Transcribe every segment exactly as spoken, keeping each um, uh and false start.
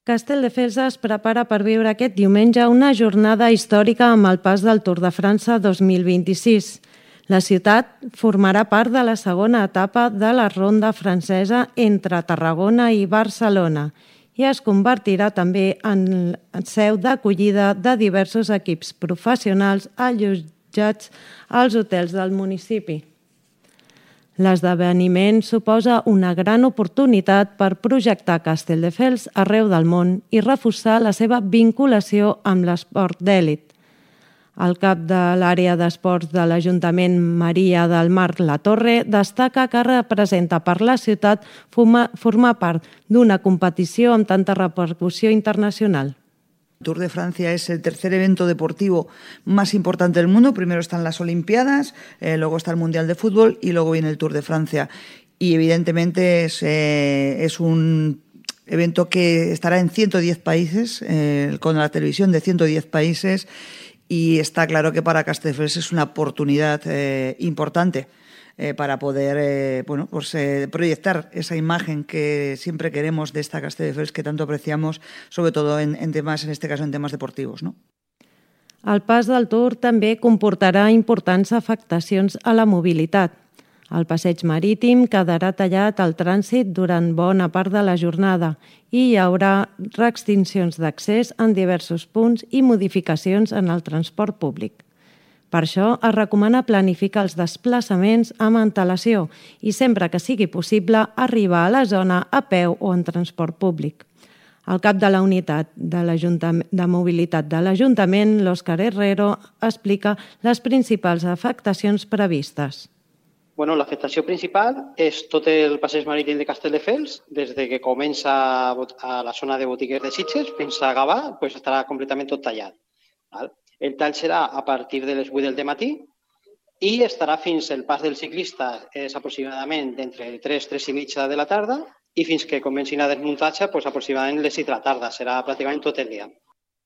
Castelldefels es prepara per viure aquest diumenge una jornada històrica amb el pas del Tour de França dos mil vint-i-sis. La ciutat formarà part de la segona etapa de la ronda francesa entre Tarragona i Barcelona i es convertirà també en seu d'acollida de diversos equips professionals allotjats als hotels del municipi. L'esdeveniment suposa una gran oportunitat per projectar Castelldefels arreu del món i reforçar la seva vinculació amb l'esport d'èlit. El cap de l'àrea d'esports de l'Ajuntament, Maria del Mar Latorre, destaca que representa per la ciutat formar part d'una competició amb tanta repercussió internacional. El Tour de Francia es el tercer evento deportivo más importante del mundo. Primero están las Olimpiadas, eh, luego está el Mundial de Fútbol y luego viene el Tour de Francia. Y evidentemente es, eh, es un evento que estará en ciento diez países, eh, con la televisión de ciento diez países, y está claro que para Castelldefels es una oportunidad eh, importante eh, para poder eh, bueno, pues, eh, proyectar esa imagen que siempre queremos de esta Castelldefels que tanto apreciamos, sobre todo en, en temas, en este caso en temas deportivos, ¿no? El pas del Tour també comportarà importants afectacions a la mobilitat. El passeig marítim quedarà tallat al trànsit durant bona part de la jornada i hi haurà restriccions d'accés en diversos punts i modificacions en el transport públic. Per això es recomana planificar els desplaçaments amb antelació i sempre que sigui possible arribar a la zona a peu o en transport públic. El cap de la unitat de, de mobilitat de l'Ajuntament, l'Òscar Herrero, explica les principals afectacions previstes. Bueno, l'afectació principal és tot el passeig marítim de Castelldefels, des de que comença a la zona de botigues de Sitges fins a Gavà, pues estarà completament tot tallat. Val? El tall serà a partir de les vuit del matí i estarà fins el pas del ciclista, és aproximadament d'entre tres, tres i mitja de la tarda, i fins que comencin a desmuntatge, pues aproximadament les sis de la tarda, serà pràcticament tot el dia.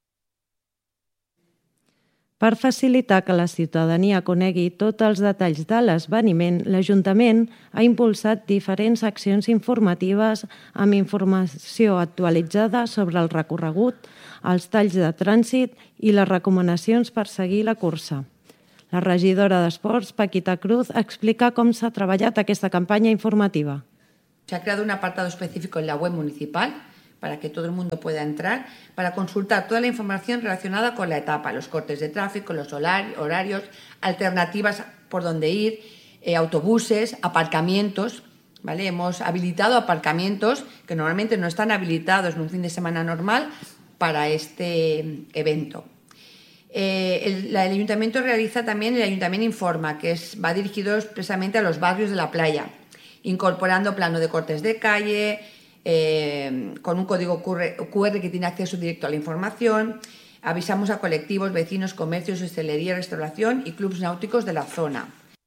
Per facilitar que la ciutadania conegui tots els detalls de l'esdeveniment, l'Ajuntament ha impulsat diferents accions informatives amb informació actualitzada sobre el recorregut, els talls de trànsit i les recomanacions per seguir la cursa. La regidora d'Esports, Paquita Cruz, explica com s'ha treballat aquesta campanya informativa. Se ha creado un apartado específico en la web municipal para que todo el mundo pueda entrar, para consultar toda la información relacionada con la etapa, los cortes de tráfico, los horarios, alternativas por dónde ir, eh, autobuses, aparcamientos, ¿vale? Hemos habilitado aparcamientos que normalmente no están habilitados en un fin de semana normal para este evento. Eh, el, el Ayuntamiento realiza también, el Ayuntamiento informa, que es, va dirigido expresamente a los barrios de la playa, incorporando plano de cortes de calle, Eh, con un código Q R que tiene acceso directo a la información. Avisamos a colectivos, vecinos, comercios, hostelería, restauración y clubs náuticos de la zona.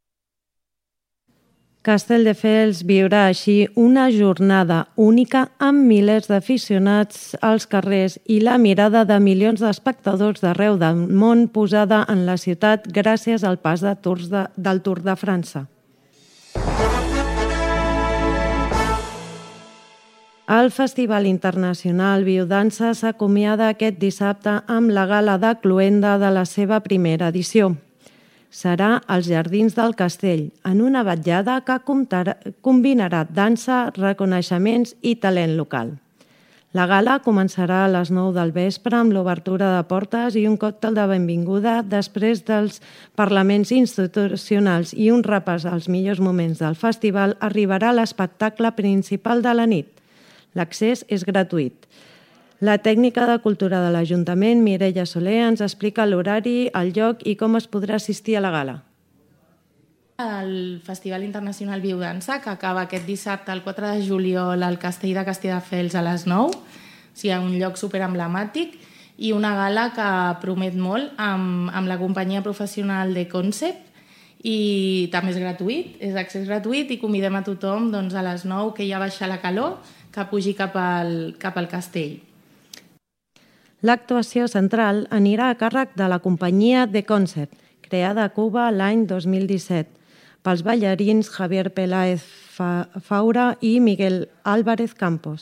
Castelldefels viurà així una jornada única amb milers d'aficionats als carrers i la mirada de milions d'espectadors d'arreu del món posada en la ciutat gràcies al pas de tours de, del Tour de França. El Festival Internacional Biodança s'acomiada aquest dissabte amb la gala de cloenda de la seva primera edició. Serà als Jardins del Castell, en una vetllada que combinarà dansa, reconeixements i talent local. La gala començarà a les nou del vespre amb l'obertura de portes i un còctel de benvinguda després dels parlaments institucionals i un repàs als millors moments del festival arribarà l'espectacle principal de la nit. L'accés és gratuït. La tècnica de cultura de l'Ajuntament, Mireia Soler, ens explica l'horari, el lloc i com es podrà assistir a la gala. El Festival Internacional Biodança, que acaba aquest dissabte, el quatre de juliol, al Castell de Castelldefels a les nou, o sigui, un lloc superemblemàtic, i una gala que promet molt amb, amb la companyia professional de Concept, i també és gratuït, és accés gratuït i convidem a tothom doncs, a les nou, que ja baixa la calor, que pugi cap al, cap al castell. L'actuació central anirà a càrrec de la companyia The Concert, creada a Cuba l'any dos mil disset, pels ballarins Javier Peláez Faura i Miguel Álvarez Campos.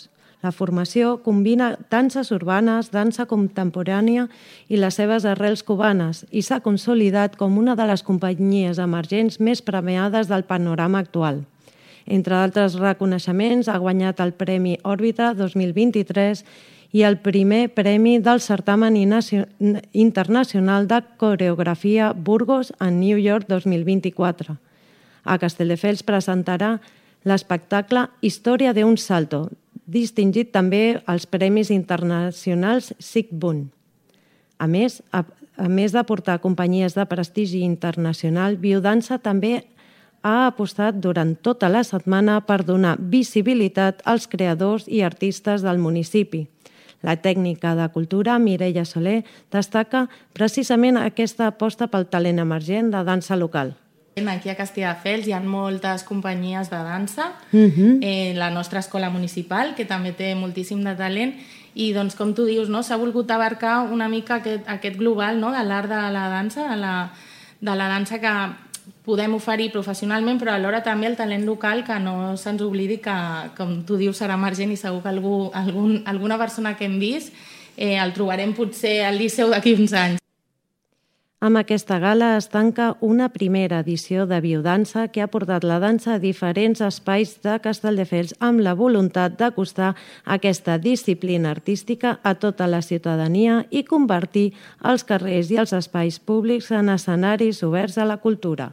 La formació combina danses urbanes, dansa contemporània i les seves arrels cubanes i s'ha consolidat com una de les companyies emergents més premiades del panorama actual. Entre altres reconeixements, ha guanyat el Premi Òrbita dos mil vint-i-tres i el primer premi del Certamen Internacional de Coreografia Burgos en New York dos mil vint-i-quatre. A Castelldefels presentarà l'espectacle Història d'un salto, distingit també als Premis Internacionals SIGBUN. A més, a, a més de portar companyies de prestigi internacional, Biodansa també ha apostat durant tota la setmana per donar visibilitat als creadors i artistes del municipi. La tècnica de cultura, Mireia Soler, destaca precisament aquesta aposta pel talent emergent de dansa local. Aquí a Castelldefels hi ha moltes companyies de dansa, uh-huh. eh, la nostra escola municipal, que també té moltíssim de talent, i doncs, com tu dius, no, s'ha volgut abarcar una mica aquest, aquest global, no, de l'art de la dansa, de la, de la dansa que podem oferir professionalment, però alhora també el talent local, que no se'ns oblidi que, com tu dius, serà emergent i segur que algú, algun, alguna persona que hem vist eh, el trobarem potser al Liceu d'aquí uns anys. Amb aquesta gala es tanca una primera edició de Biodansa que ha portat la dansa a diferents espais de Castelldefels amb la voluntat d'acostar aquesta disciplina artística a tota la ciutadania i convertir els carrers i els espais públics en escenaris oberts a la cultura.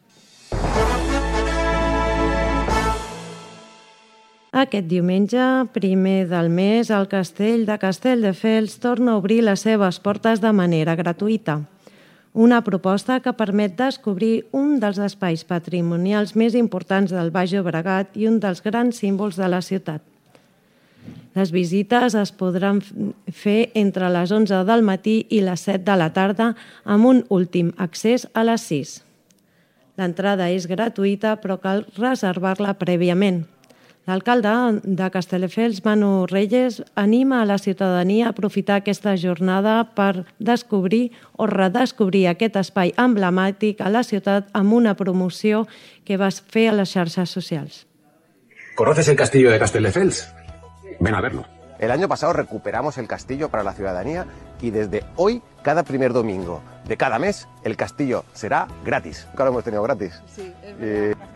Aquest diumenge, primer del mes, el Castell de Castelldefels torna a obrir les seves portes de manera gratuïta. Una proposta que permet descobrir un dels espais patrimonials més importants del Baix Llobregat i un dels grans símbols de la ciutat. Les visites es podran fer entre les onze del matí i les set de la tarda amb un últim accés a les sis. L'entrada és gratuïta però cal reservar-la prèviament. L'alcalde de Castelldefels, Manu Reyes, anima a la ciutadania a aprofitar aquesta jornada per descobrir o redescobrir aquest espai emblemàtic a la ciutat amb una promoció que va fer a les xarxes socials. ¿Conoces el castillo de Castelldefels? Ven a verlo. El año pasado recuperamos el castillo para la ciudadanía y desde hoy, cada primer domingo de cada mes, el castillo será gratis. Nunca lo hemos tenido gratis. Sí, es verdad. Y...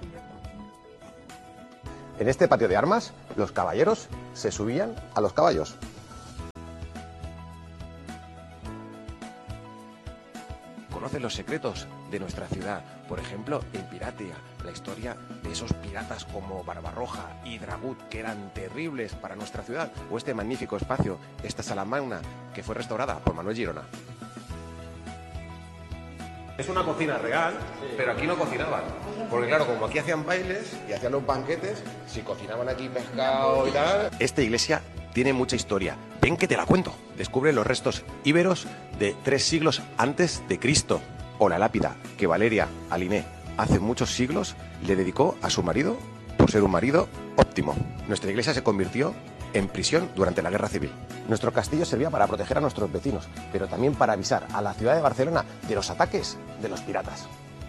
En este patio de armas, los caballeros se subían a los caballos. Conoce los secretos de nuestra ciudad. Por ejemplo, en Piratia, la historia de esos piratas como Barbarroja y Dragut, que eran terribles para nuestra ciudad. O este magnífico espacio, esta sala magna, que fue restaurada por Manuel Girona. Es una cocina real, pero aquí no cocinaban. Porque claro, como aquí hacían bailes y hacían los banquetes, si cocinaban aquí pescado y tal... Esta iglesia tiene mucha historia. Ven que te la cuento. Descubre los restos íberos de tres siglos antes de Cristo. O la lápida que Valeria Aliné hace muchos siglos le dedicó a su marido por ser un marido óptimo. Nuestra iglesia se convirtió en prisión durante la Guerra Civil. Nuestro castillo servía para proteger a nuestros vecinos, pero también para avisar a la ciudad de Barcelona de los ataques de los piratas.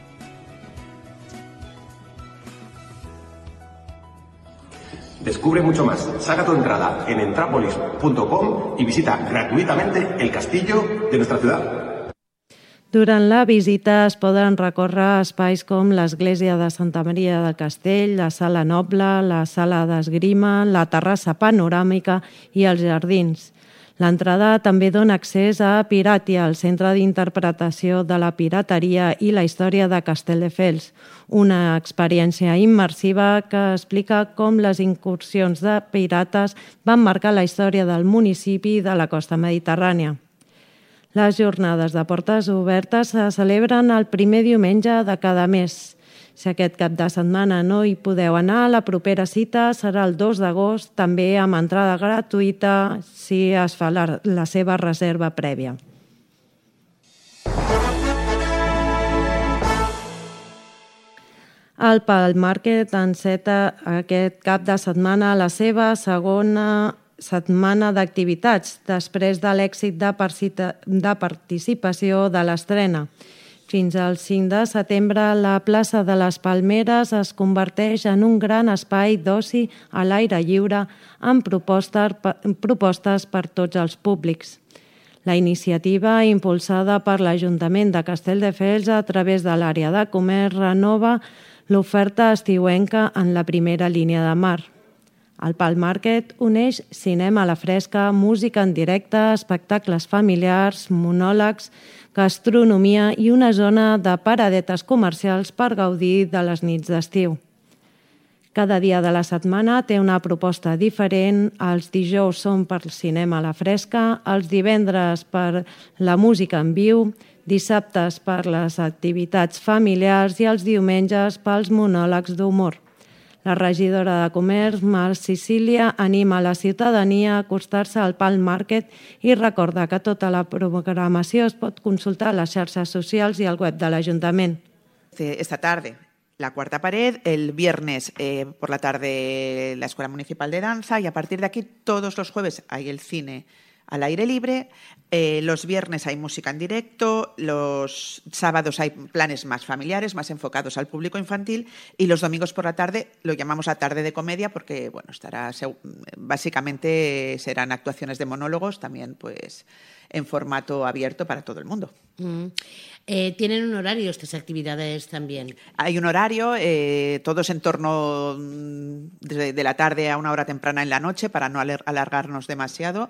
Descubre mucho más. Saca tu entrada en entrapolis punto com y visita gratuitamente el castillo de nuestra ciudad. Durant la visita es poden recórrer espais com l'església de Santa Maria del Castell, la sala noble, la sala d'esgrima, la terrassa panoràmica i els jardins. L'entrada també dona accés a Piratia, el centre d'interpretació de la pirateria i la història de Castelldefels, una experiència immersiva que explica com les incursions de pirates van marcar la història del municipi i de la costa mediterrània. Les jornades de portes obertes se celebren el primer diumenge de cada mes. Si aquest cap de setmana no hi podeu anar, la propera cita serà el dos d'agost, també amb entrada gratuïta si es fa la, la seva reserva prèvia. El Pal Market enceta aquest cap de setmana la seva segona setmana d'activitats, després de l'èxit de participació de l'estrena. Fins al cinc de setembre, la plaça de les Palmeres es converteix en un gran espai d'oci a l'aire lliure amb propostes per tots els públics. La iniciativa, impulsada per l'Ajuntament de Castelldefels a través de l'àrea de comerç, renova l'oferta estiuenca en la primera línia de mar. El Palm Market uneix cinema a la fresca, música en directe, espectacles familiars, monòlegs, gastronomia i una zona de paradetes comercials per gaudir de les nits d'estiu. Cada dia de la setmana té una proposta diferent. Els dijous són per cinema a la fresca, els divendres per la música en viu, dissabtes per les activitats familiars i els diumenges pels monòlegs d'humor. La regidora de Comerç, Mar Sicília, anima la ciutadania a acostar-se al Palm Market i recorda que tota la programació es pot consultar a les xarxes socials i al web de l'Ajuntament. Esta tarde, la cuarta pared, el viernes eh, por la tarde la Escuela Municipal de Danza y a partir de aquí todos los jueves hay el cine al aire libre, eh, los viernes hay música en directo, los sábados hay planes más familiares, más enfocados al público infantil y los domingos por la tarde lo llamamos la tarde de comedia porque bueno, estará básicamente serán actuaciones de monólogos también pues en formato abierto para todo el mundo. Mm. Eh, ¿Tienen un horario estas actividades también? Hay un horario, eh, todos en torno de, de la tarde a una hora temprana en la noche para no alargarnos demasiado.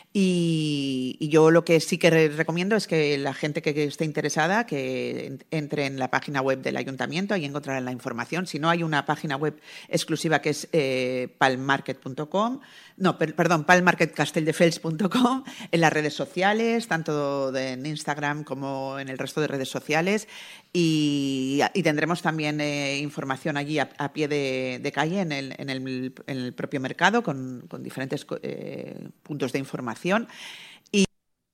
Y, y yo lo que sí que recomiendo es que la gente que esté interesada que entre en la página web del Ayuntamiento, ahí encontrarán la información. Si no, hay una página web exclusiva que es eh, palmmarket punto com, no, per, perdón, palmmarket castelldefels punto com, en las redes sociales, tanto de, en Instagram como en el resto de redes sociales. Y, y tendremos también eh, información allí a, a pie de, de calle en el, en, el, en el propio mercado con, con diferentes eh, puntos de información. I...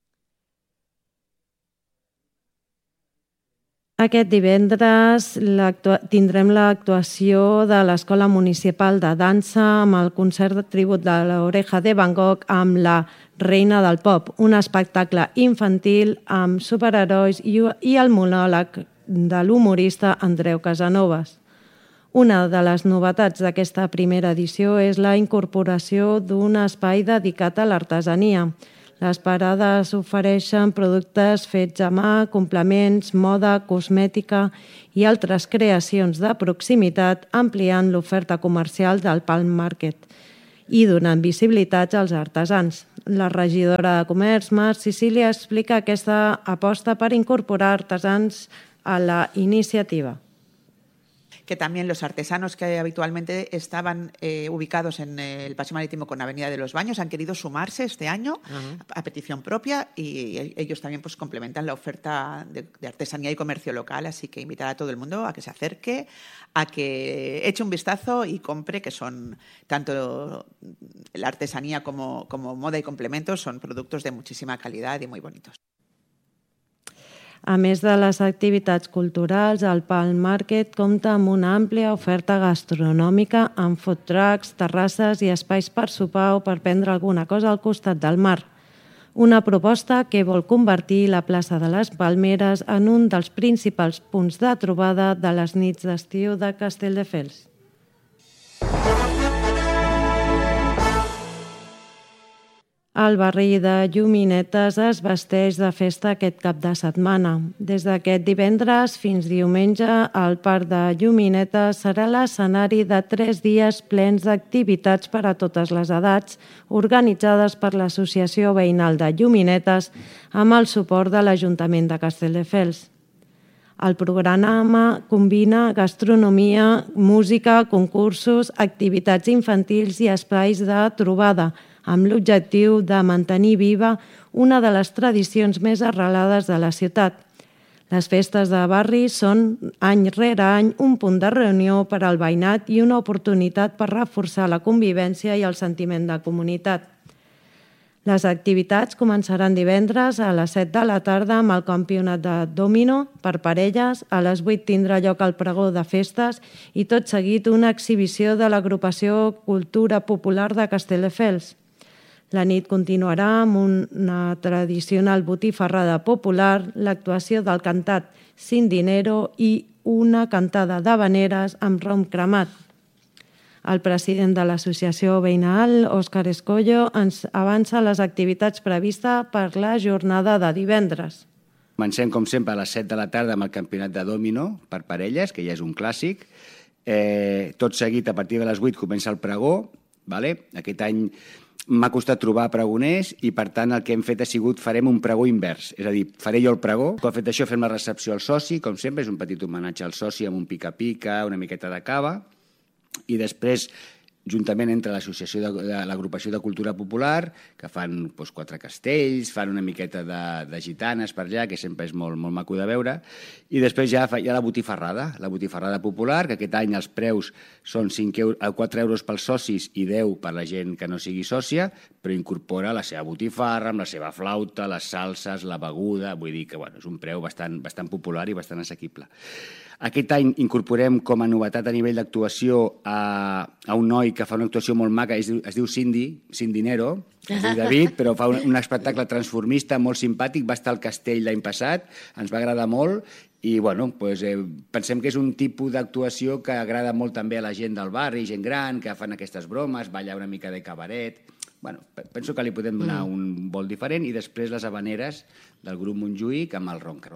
Aquest divendres tindrem l'actuació de l'Escola Municipal de Dansa amb el concert de tribut de l'Oreja de Van Gogh amb la Reina del Pop, un espectacle infantil amb superherois i el monòleg de l'humorista Andreu Casanovas. Una de les novetats d'aquesta primera edició és la incorporació d'un espai dedicat a l'artesania. Les parades ofereixen productes fets a mà, complements, moda, cosmètica i altres creacions de proximitat, ampliant l'oferta comercial del Palm Market i donant visibilitat als artesans. La regidora de Comerç, Mar Sicília, explica aquesta aposta per incorporar artesans a la iniciativa. Que también los artesanos que habitualmente estaban eh, ubicados en el Paseo Marítimo con Avenida de los Baños han querido sumarse este año uh-huh. a, a petición propia y ellos también pues complementan la oferta de, de artesanía y comercio local, así que invitar a todo el mundo a que se acerque, a que eche un vistazo y compre, que son tanto la artesanía como, como moda y complementos, son productos de muchísima calidad y muy bonitos. A més de les activitats culturals, el Palm Market compta amb una àmplia oferta gastronòmica amb food trucks, terrasses i espais per sopar o per prendre alguna cosa al costat del mar. Una proposta que vol convertir la plaça de les Palmeres en un dels principals punts de trobada de les nits d'estiu de Castelldefels. El barri de Lluminetes es vesteix de festa aquest cap de setmana. Des d'aquest divendres fins diumenge, el Parc de Lluminetes serà l'escenari de tres dies plens d'activitats per a totes les edats, organitzades per l'Associació Veïnal de Lluminetes amb el suport de l'Ajuntament de Castelldefels. El programa combina gastronomia, música, concursos, activitats infantils i espais de trobada, amb l'objectiu de mantenir viva una de les tradicions més arrelades de la ciutat. Les festes de barri són, any rere any, un punt de reunió per al veïnat i una oportunitat per reforçar la convivència i el sentiment de comunitat. Les activitats començaran divendres a les set de la tarda amb el campionat de dòmino per parelles, a les vuit tindrà lloc el pregó de festes i tot seguit una exhibició de l'agrupació Cultura Popular de Castelldefels. La nit continuarà amb una tradicional botifarrada popular, l'actuació del cantat Sindinero i una cantada d'habaneres amb rom cremat. El president de l'associació veïnal, Òscar Escollo, ens avança les activitats previstes per la jornada de divendres. Comencem, com sempre, a les set de la tarda amb el campionat de dòmino per parelles, que ja és un clàssic. Eh, tot seguit, a partir de les vuit, comença el pregó. Vale? Aquest any m'ha costat trobar pregoners i, per tant, el que hem fet ha sigut farem un pregó invers. És a dir, faré jo el pregó. Com fet això, fem la recepció al soci, com sempre, és un petit homenatge al soci amb un pica-pica, una miqueta de cava, i després, juntament entre l'associació de, de l'agrupació de cultura popular, que fan doncs, quatre castells, fan una miqueta de, de gitanes per allà, que sempre és molt, molt maco de veure, i després ja hi ha la botifarrada, la botifarrada popular, que aquest any els preus són cinc euros, quatre euros pels socis i deu per la gent que no sigui sòcia, però incorpora la seva botifarra, amb la seva flauta, les salses, la beguda, vull dir que bueno, és un preu bastant, bastant popular i bastant assequible. Aquest any incorporem com a novetat a nivell d'actuació a, a un noi que fa una actuació molt maca, es diu, es diu Cindy, Cindinero, es diu David, però fa un, un espectacle transformista molt simpàtic, va estar al castell l'any passat, ens va agradar molt i bueno, pues, eh, pensem que és un tipus d'actuació que agrada molt també a la gent del barri, gent gran, que fan aquestes bromes, balla una mica de cabaret. Bueno, penso que li podem donar mm. un vol diferent i després les habaneres del grup Montjuïc amb el ronc.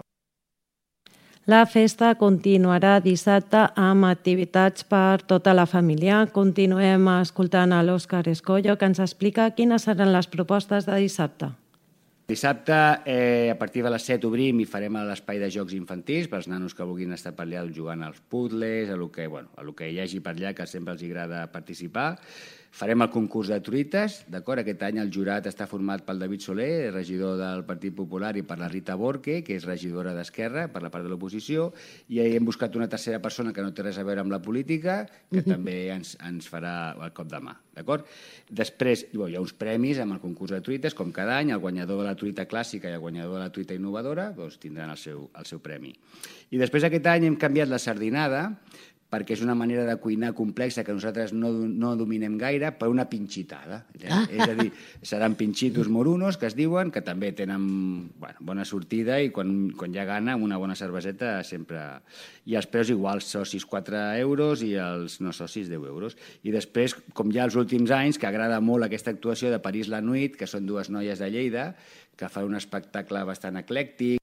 La festa continuarà dissabte amb activitats per tota la família. Continuem escoltant a l'Òscar Escollo, que ens explica quines seran les propostes de dissabte. Dissabte, eh, a partir de les set obrim i farem a l'espai de jocs infantils pels nanos que vulguin estar per allà jugant als puzzles, a lo que, bueno, a lo que hi hagi per allà, que sempre els agrada participar. Farem el concurs de truites, d'acord? Aquest any el jurat està format pel David Soler, regidor del Partit Popular, i per la Rita Borque, que és regidora d'Esquerra, per la part de l'oposició, i hem buscat una tercera persona que no té res a veure amb la política, que també ens, ens farà el cop de mà, d'acord? Després hi ha uns premis amb el concurs de truites, com cada any, el guanyador de la truita clàssica i el guanyador de la truita innovadora doncs, tindran el seu, el seu premi. I després aquest any hem canviat la sardinada, perquè és una manera de cuinar complexa que nosaltres no, no dominem gaire, per una pinxitada. Ah. És a dir, seran pinxitos morunos, que es diuen, que també tenen bueno, bona sortida i quan, quan hi ha gana, una bona cerveseta sempre... I els preus iguals, socis quatre euros i els no socis deu euros. I després, com ja els últims anys, que agrada molt aquesta actuació de París la Nuit, que són dues noies de Lleida, que fan un espectacle bastant eclèctic.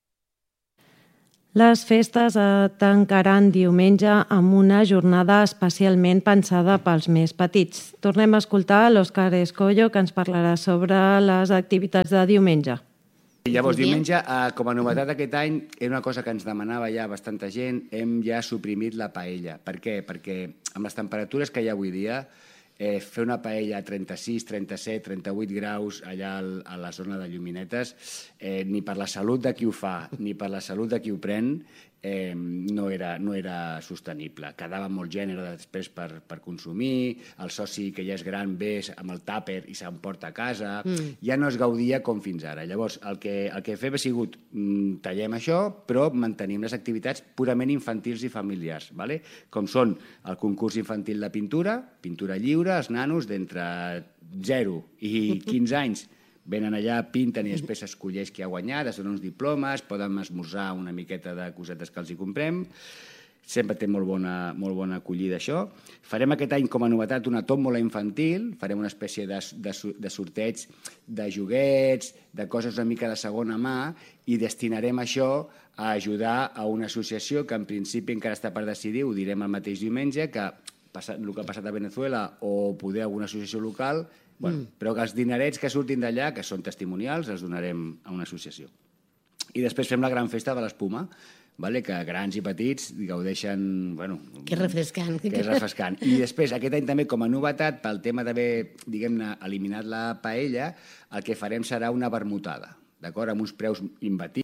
Les festes tancaran diumenge amb una jornada especialment pensada pels més petits. Tornem a escoltar l'Òscar Escollo, que ens parlarà sobre les activitats de diumenge. Llavors, diumenge, com a novetat aquest any, és una cosa que ens demanava ja bastanta gent, hem ja suprimit la paella. Per què? Perquè amb les temperatures que hi ha avui dia, Eh, fer una paella a trenta-sis, trenta-set, trenta-vuit graus allà a la zona de Lluminetes, eh, ni per la salut de qui ho fa, ni per la salut de qui ho pren, eh, no, era, no era sostenible. Quedava molt gènere després per, per consumir, el soci que ja és gran ve amb el tàper i s'emporta a casa, mm. ja no es gaudia com fins ara. Llavors, el que, el que fem ha sigut mm, tallem això, però mantenim les activitats purament infantils i familiars, ¿vale? Com són el concurs infantil de pintura, pintura lliure, els nanos d'entre zero i quinze anys venen allà, pinten i després s'escolleix qui ha guanyat, es donen uns diplomes, poden esmorzar una miqueta de cosetes que els hi comprem. Sempre té molt bona, molt bona acollida això. Farem aquest any com a novetat una tòmbola infantil, farem una espècie de, de, de sorteig de joguets, de coses una mica de segona mà, i destinarem això a ajudar a una associació que en principi encara està per decidir, ho direm el mateix diumenge, que el que ha passat a Venezuela o poder alguna associació local, bueno, mm. però que els dinerets que surtin d'allà, que són testimonials, els donarem a una associació. I després fem la gran festa de l'espuma, vale? Que grans i petits gaudeixen... Bueno, que refrescant. Que és refrescant. I després, aquest any també, com a novetat, pel tema d'haver, diguem-ne, eliminat la paella, el que farem serà una vermutada, d'acord? Amb uns preus imbatibles.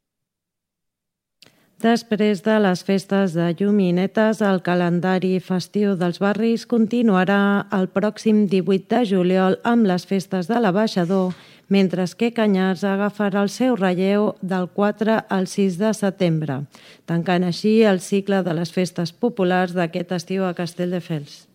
Després de les festes de Lluminetes, el calendari festiu dels barris continuarà el pròxim divuit de juliol amb les festes de l'Abaixador, mentre que Canyars agafarà el seu relleu del quatre al sis de setembre, tancant així el cicle de les festes populars d'aquest estiu a Castelldefels.